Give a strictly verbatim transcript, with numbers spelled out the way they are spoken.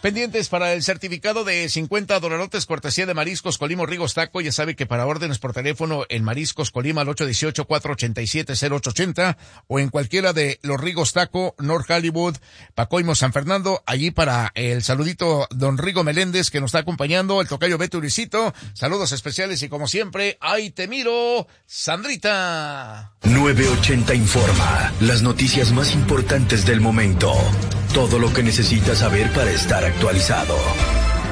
Pendientes para el certificado de cincuenta dolorotes cortesía de Mariscos Colima Rigos Taco. Ya sabe que para órdenes por teléfono en Mariscos Colima al ocho uno ocho, cuatro ocho siete, cero ocho ocho cero o en cualquiera de los Rigos Taco, North Hollywood, Pacoimo, San Fernando. Allí para el saludito don Rigo Meléndez que nos está acompañando, el tocayo Beto Uricito. Saludos especiales y como siempre, ¡ay te miro, Sandrita! nueve ochenta Informa, las noticias más importantes del momento. Todo lo que necesitas saber para estar actualizado.